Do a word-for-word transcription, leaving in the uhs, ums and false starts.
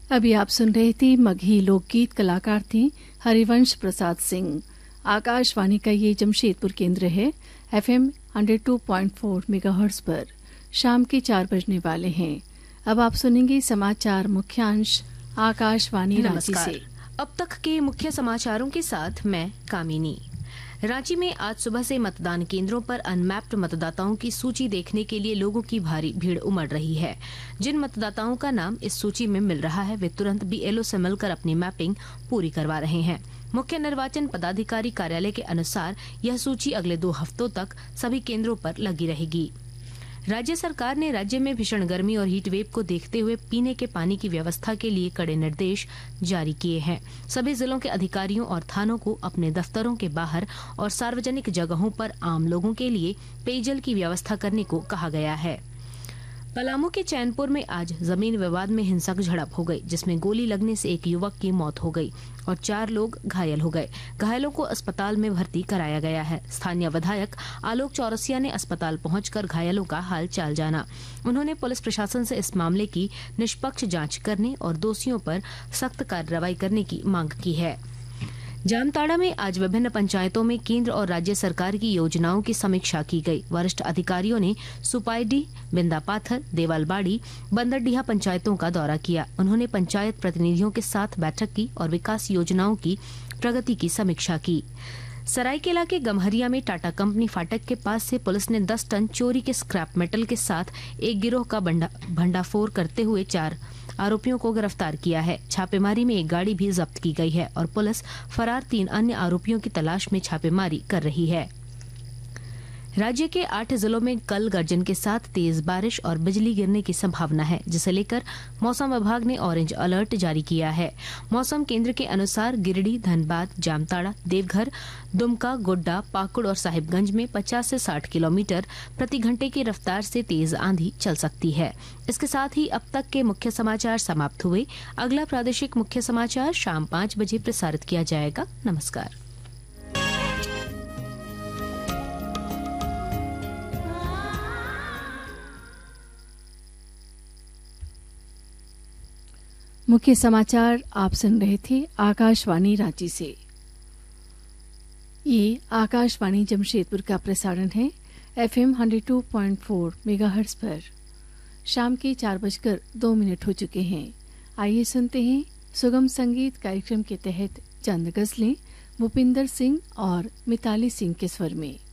अभी आप सुन रहे थे मगही लोकगीत। कलाकार थे हरिवंश प्रसाद सिंह। आकाशवाणी का ये जमशेदपुर केंद्र है। एफएम एक सौ दो पॉइंट चार मेगाहर्ट्ज पर शाम के चार बजने वाले हैं। अब आप सुनेंगे समाचार मुख्यांश आकाशवाणी रांची से। अब तक के मुख्य समाचारों के साथ मैं कामिनी। रांची में आज सुबह से मतदान केंद्रों पर अनमैप्ड मतदाताओं की सूची देखने के लिए लोगों की भारी भीड़ उमड़ रही है। जिन मतदाताओं का नाम इस सूची में मिल रहा है वे तुरंत बीएलओ से मिलकर अपनी मैपिंग पूरी करवा रहे हैं। मुख्य निर्वाचन पदाधिकारी कार्यालय के अनुसार यह सूची अगले दो हफ्तों तक सभी केंद्रों पर लगी रहेगी। राज्य सरकार ने राज्य में भीषण गर्मी और हीट वेव को देखते हुए पीने के पानी की व्यवस्था के लिए कड़े निर्देश जारी किए हैं। सभी जिलों के अधिकारियों और थानों को अपने दफ्तरों के बाहर और सार्वजनिक जगहों पर आम लोगों के लिए पेयजल की व्यवस्था करने को कहा गया है। पलामू के चैनपुर में आज जमीन विवाद में हिंसक झड़प हो गई, जिसमें गोली लगने से एक युवक की मौत हो गई और चार लोग घायल हो गए। घायलों को अस्पताल में भर्ती कराया गया है। स्थानीय विधायक आलोक चौरसिया ने अस्पताल पहुंचकर घायलों का हाल चाल जाना। उन्होंने पुलिस प्रशासन से इस मामले की निष्पक्ष जांच करने और दोषियों पर सख्त कार्रवाई करने की मांग की है। जामताड़ा में आज विभिन्न पंचायतों में केंद्र और राज्य सरकार की योजनाओं की समीक्षा की गई। वरिष्ठ अधिकारियों ने सुपाईडी, बिंदापाथर, देवालबाड़ी, बंदरडीहा पंचायतों का दौरा किया। उन्होंने पंचायत प्रतिनिधियों के साथ बैठक की और विकास योजनाओं की प्रगति की समीक्षा की। सरायकेला के गम्हरिया में टाटा कंपनी फाटक के पास से पुलिस ने दस टन चोरी के स्क्रैप मेटल के साथ एक गिरोह का भंडाफोड़ करते हुए चार आरोपियों को गिरफ्तार किया है। छापेमारी में एक गाड़ी भी जब्त की गई है और पुलिस फरार तीन अन्य आरोपियों की तलाश में छापेमारी कर रही है। राज्य के आठ जिलों में कल गर्जन के साथ तेज बारिश और बिजली गिरने की संभावना है, जिसे लेकर मौसम विभाग ने ऑरेंज अलर्ट जारी किया है। मौसम केंद्र के अनुसार गिरिडीह, धनबाद, जामताड़ा, देवघर, दुमका, गोड्डा, पाकुड़ और साहिबगंज में पचास से साठ किलोमीटर प्रति घंटे की रफ्तार से तेज आंधी चल सकती है। इसके साथ ही अब तक के मुख्य समाचार समाप्त हुए। अगला प्रादेशिक मुख्य समाचार शाम पाँच बजे प्रसारित किया जाएगा। नमस्कार। मुख्य समाचार आप सुन रहे थे आकाशवाणी रांची से। ये आकाशवाणी जमशेदपुर का प्रसारण है। एफएम एक सौ दो पॉइंट चार मेगाहर्ट्ज पर शाम के चार बजकर दो मिनट हो चुके हैं। आइए सुनते हैं सुगम संगीत कार्यक्रम के तहत चंद गजलें भूपिंदर सिंह और मिताली सिंह के स्वर में।